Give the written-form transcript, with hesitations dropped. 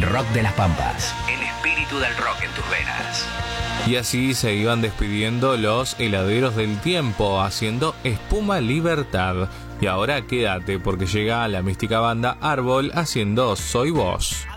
Rock de las Pampas. El espíritu del rock en tus venas. Y así se iban despidiendo los heladeros del tiempo, haciendo Espuma Libertad. Y ahora quédate porque llega la mística banda Árbol haciendo Soy Vos.